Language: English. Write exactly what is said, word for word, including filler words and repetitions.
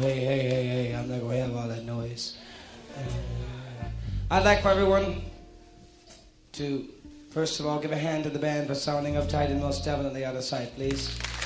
hey, hey, hey, hey, I'm not going to have all that noise. Uh, I'd like for everyone to, first of all, give a hand to the band for sounding uptight and most definitely out of sight, please.